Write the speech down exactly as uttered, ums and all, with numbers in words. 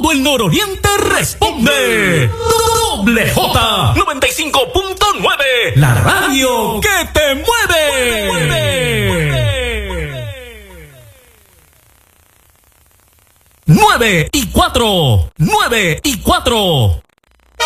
todo el nororiente responde. Doble J noventa y cinco punto nueve, la radio que te mueve. mueve, mueve. Nueve y cuatro, nueve y cuatro.